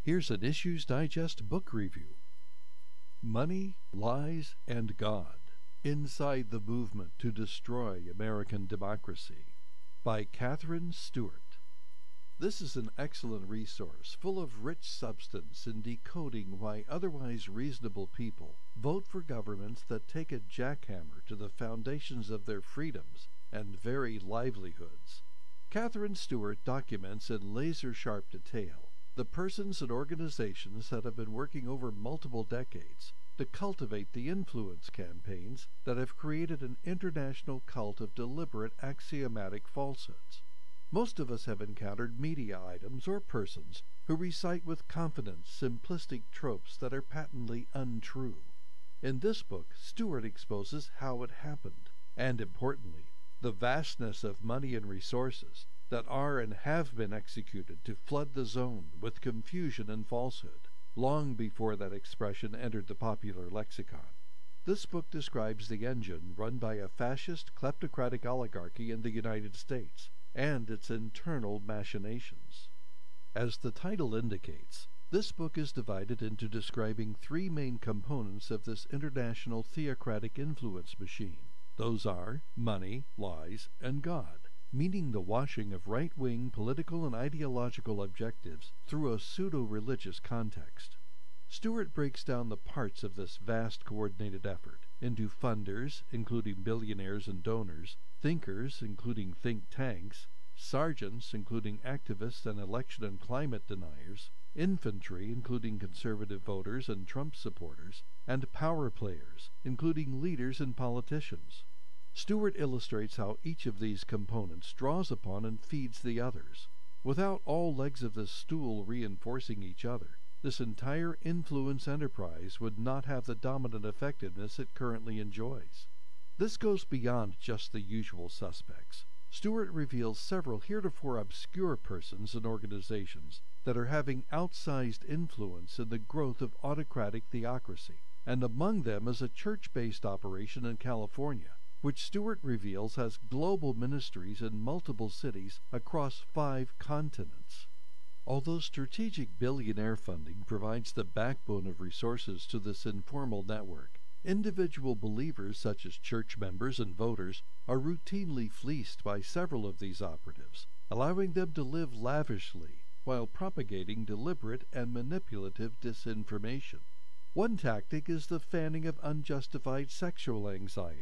Here's an Issues Digest book review. Money, Lies, and God: Inside the Movement to Destroy American Democracy by Katherine Stewart. This is an excellent resource full of rich substance in decoding why otherwise reasonable people vote for governments that take a jackhammer to the foundations of their freedoms and very livelihoods. Katherine Stewart documents in laser-sharp detail the persons and organizations that have been working over multiple decades to cultivate the influence campaigns that have created an international cult of deliberate axiomatic falsehoods. Most of us have encountered media items or persons who recite with confidence simplistic tropes that are patently untrue. In this book, Stewart exposes how it happened, and importantly, the vastness of money and resources that are and have been executed to flood the zone with confusion and falsehood, long before that expression entered the popular lexicon. This book describes the engine run by a fascist kleptocratic oligarchy in the United States, and its internal machinations. As the title indicates, this book is divided into describing three main components of this international theocratic influence machine. Those are money, lies, and God, meaning the washing of right-wing political and ideological objectives through a pseudo-religious context. Stewart breaks down the parts of this vast coordinated effort into funders, including billionaires and donors, thinkers, including think tanks, sergeants, including activists and election and climate deniers, infantry, including conservative voters and Trump supporters, and power players, including leaders and politicians. Stewart illustrates how each of these components draws upon and feeds the others. Without all legs of the stool reinforcing each other, this entire influence enterprise would not have the dominant effectiveness it currently enjoys. This goes beyond just the usual suspects. Stewart reveals several heretofore obscure persons and organizations that are having outsized influence in the growth of autocratic theocracy, and among them is a church-based operation in California, which Stewart reveals has global ministries in multiple cities across 5 continents. Although strategic billionaire funding provides the backbone of resources to this informal network, individual believers such as church members and voters are routinely fleeced by several of these operatives, allowing them to live lavishly while propagating deliberate and manipulative disinformation. One tactic is the fanning of unjustified sexual anxiety